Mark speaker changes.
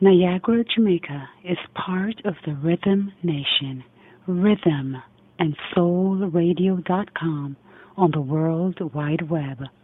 Speaker 1: Niagara, Jamaica is part of the Rhythm Nation, Rhythm and SoulRadio.com on the World Wide Web.